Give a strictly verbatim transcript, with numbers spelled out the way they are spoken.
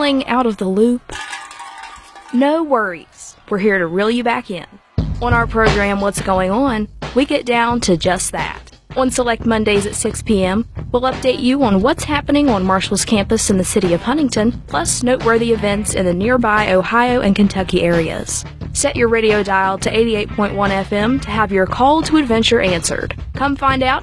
Feeling out of the loop? No worries. We're here to reel you back in. On our program, What's Going On, we get down to just that. On select Mondays at six p.m., we'll update you on what's happening on Marshall's campus in the city of Huntington, plus noteworthy events in the nearby Ohio and Kentucky areas. Set your radio dial to eighty-eight point one F M to have your call to adventure answered. Come find out